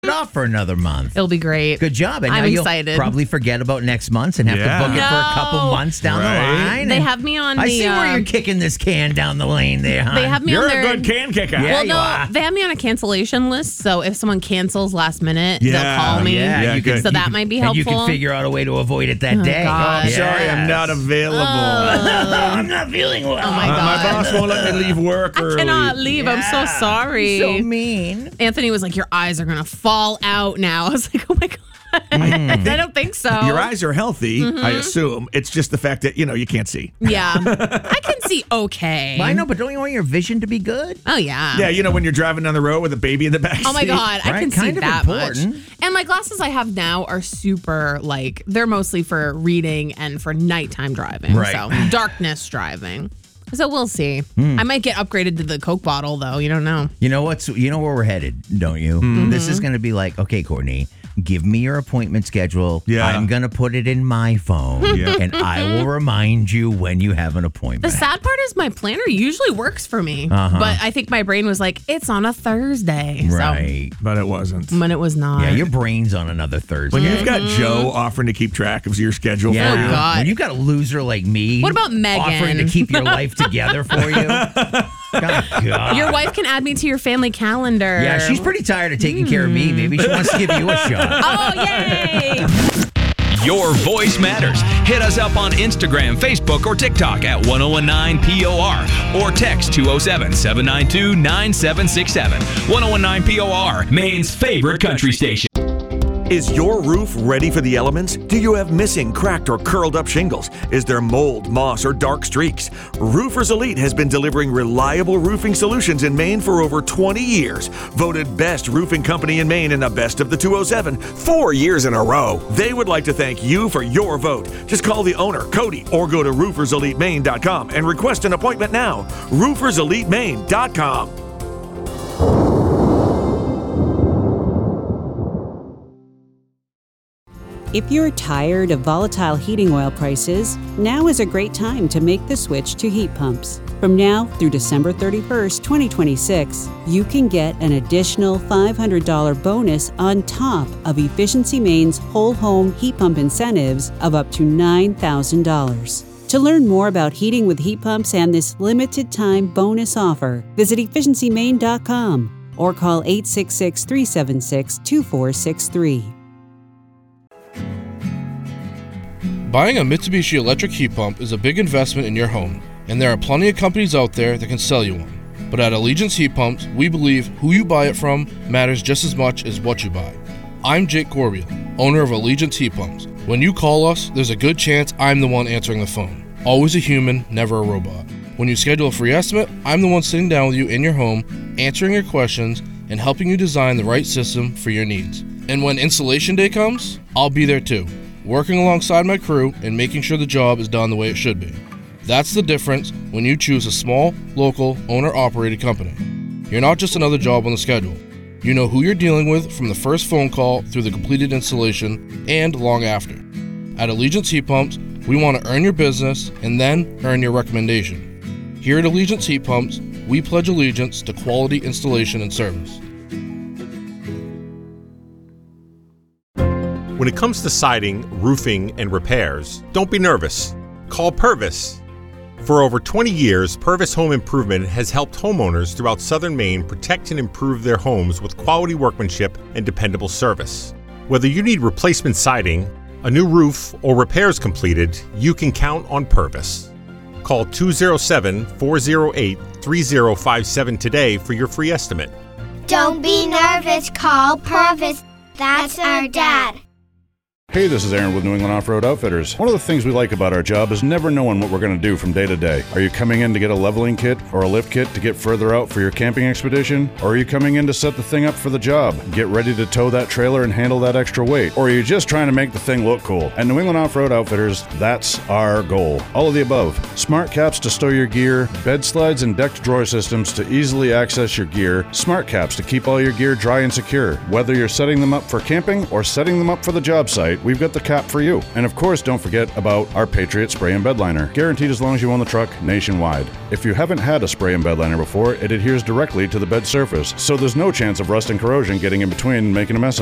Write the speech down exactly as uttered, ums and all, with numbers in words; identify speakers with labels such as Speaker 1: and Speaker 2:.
Speaker 1: it off for another month.
Speaker 2: It'll be great.
Speaker 1: Good job. And
Speaker 2: I'm
Speaker 1: now you'll
Speaker 2: excited.
Speaker 1: probably forget about next month and have
Speaker 3: Yeah.
Speaker 1: to book it
Speaker 2: No.
Speaker 1: for a couple months down
Speaker 3: Right.
Speaker 1: the line.
Speaker 2: They
Speaker 1: And
Speaker 2: have me on
Speaker 1: I
Speaker 2: the.
Speaker 1: see where
Speaker 2: um,
Speaker 1: you're kicking this can down the lane there, huh?
Speaker 2: They have me
Speaker 3: You're
Speaker 2: on
Speaker 3: a
Speaker 2: their.
Speaker 3: good can kicker.
Speaker 1: Yeah,
Speaker 2: Well,
Speaker 1: you
Speaker 2: no,
Speaker 1: are.
Speaker 2: they have me on a cancellation list. So if someone cancels last minute,
Speaker 3: Yeah.
Speaker 2: they'll call me.
Speaker 1: Yeah,
Speaker 3: Yeah,
Speaker 1: you
Speaker 3: good.
Speaker 1: can,
Speaker 2: So
Speaker 1: you
Speaker 2: that
Speaker 1: can-
Speaker 2: might be
Speaker 1: and you
Speaker 2: helpful.
Speaker 1: can figure out a way to avoid it that
Speaker 2: Oh,
Speaker 1: day.
Speaker 2: God.
Speaker 3: I'm sorry, I'm not
Speaker 1: Yes.
Speaker 3: available.
Speaker 1: I'm not feeling well.
Speaker 2: Oh, my
Speaker 3: Uh,
Speaker 2: God.
Speaker 3: my boss won't let me leave work
Speaker 2: I
Speaker 3: early.
Speaker 2: cannot leave. I'm so
Speaker 1: Yeah.
Speaker 2: sorry.
Speaker 1: So mean.
Speaker 2: Anthony was like, "Your eyes are gonna fall out now." I was like, "Oh my god."
Speaker 1: Mm.
Speaker 2: I don't think so.
Speaker 3: Your eyes are healthy, I assume. It's just the fact that, you know, you can't see.
Speaker 2: Yeah. I can see okay.
Speaker 1: I know, but don't you want your vision to be good?
Speaker 2: Oh, yeah.
Speaker 3: Yeah, you know, when you're driving down the road with a baby in the back
Speaker 2: Oh, my
Speaker 3: seat.
Speaker 2: God. I
Speaker 1: Right,
Speaker 2: can see
Speaker 1: kind of
Speaker 2: that
Speaker 1: important.
Speaker 2: much. And my glasses I have now are super, like, they're mostly for reading and for nighttime driving.
Speaker 1: Right.
Speaker 2: So, darkness driving. So, we'll see.
Speaker 1: Hmm.
Speaker 2: I might get upgraded to the Coke bottle, though. You don't know.
Speaker 1: You know what's? You know where we're headed, don't you? This is going to be like, okay, Courtney, give me your appointment schedule.
Speaker 3: Yeah.
Speaker 1: I'm going to put it in my phone,
Speaker 3: Yeah.
Speaker 1: and I will remind you when you have an
Speaker 2: The
Speaker 1: appointment.
Speaker 2: sad part is my planner usually works for me.
Speaker 1: Uh-huh.
Speaker 2: But I think my brain was like, it's on a Thursday.
Speaker 1: Right.
Speaker 3: But it wasn't.
Speaker 2: So, when it was not.
Speaker 1: Yeah, your brain's on another Thursday.
Speaker 3: When you've got Joe offering to keep track of your schedule
Speaker 1: yeah.
Speaker 3: for you.
Speaker 2: Oh, God.
Speaker 1: When you've got a loser like me.
Speaker 2: What about Megan?
Speaker 1: Offering to keep your life together for you. God, God.
Speaker 2: Your wife can add me to your family calendar.
Speaker 1: Yeah, she's pretty tired of taking care of me. Maybe she wants to give you a shot.
Speaker 2: Oh, yay!
Speaker 4: Your voice matters. Hit us up on Instagram, Facebook, or TikTok at ten nineteen P O R or text two oh seven, seven nine two, nine seven six seven. ten nineteen P O R, Maine's favorite country station.
Speaker 3: Is your roof ready for the elements? Do you have missing, cracked, or curled up shingles? Is there mold, moss, or dark streaks? Roofers Elite has been delivering reliable roofing solutions in Maine for over twenty years. Voted best roofing company in Maine in the best of the two oh seven, four years in a row. They would like to thank you for your vote. Just call the owner, Cody, or go to roofers elite maine dot com and request an appointment now. roofers elite maine dot com.
Speaker 5: If you're tired of volatile heating oil prices, now is a great time to make the switch to heat pumps. From now through December thirty-first, twenty twenty-six, you can get an additional five hundred dollars bonus on top of Efficiency Maine's whole home heat pump incentives of up to nine thousand dollars. To learn more about heating with heat pumps and this limited time bonus offer, visit efficiency maine dot com or call eight six six, three seven six, two four six three.
Speaker 6: Buying a Mitsubishi electric heat pump is a big investment in your home, and there are plenty of companies out there that can sell you one. But at Allegiance Heat Pumps, we believe who you buy it from matters just as much as what you buy. I'm Jake Corbiel, owner of Allegiance Heat Pumps. When you call us, there's a good chance I'm the one answering the phone. Always a human, never a robot. When you schedule a free estimate, I'm the one sitting down with you in your home, answering your questions, and helping you design the right system for your needs. And when installation day comes, I'll be there too, working alongside my crew and making sure the job is done the way it should be. That's the difference when you choose a small, local, owner-operated company. You're not just another job on the schedule. You know who you're dealing with from the first phone call through the completed installation and long after. At Allegiance Heat Pumps, we want to earn your business and then earn your recommendation. Here at Allegiance Heat Pumps, we pledge allegiance to quality installation and service.
Speaker 7: When it comes to siding, roofing, and repairs, don't be nervous. Call Purvis. For over twenty years, Purvis Home Improvement has helped homeowners throughout southern Maine protect and improve their homes with quality workmanship and dependable service. Whether you need replacement siding, a new roof, or repairs completed, you can count on Purvis. Call two oh seven, four oh eight, three oh five seven today for your free estimate.
Speaker 8: Don't be nervous, call Purvis. That's our dad.
Speaker 9: Hey, this is Aaron with New England Off-Road Outfitters. One of the things we like about our job is never knowing what we're going to do from day to day. Are you coming in to get a leveling kit or a lift kit to get further out for your camping expedition? Or are you coming in to set the thing up for the job, get ready to tow that trailer and handle that extra weight? Or are you just trying to make the thing look cool? At New England Off-Road Outfitters, that's our goal. All of the above. Smart caps to stow your gear, bed slides and decked drawer systems to easily access your gear, smart caps to keep all your gear dry and secure. Whether you're setting them up for camping or setting them up for the job site, we've got the cap for you. And of course, don't forget about our Patriot Spray and Bed Liner, guaranteed as long as you own the truck nationwide. If you haven't had a spray and bed liner before, it adheres directly to the bed surface, so there's no chance of rust and corrosion getting in between and making a mess